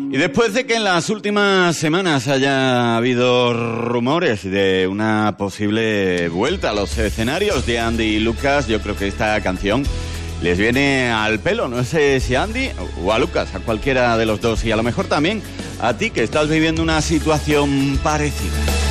Y después de que en las últimas semanas haya habido rumores de una posible vuelta a los escenarios de Andy y Lucas, yo creo que esta canción les viene al pelo. No sé si a Andy o a Lucas, a cualquiera de los dos, y a lo mejor también a ti que estás viviendo una situación parecida.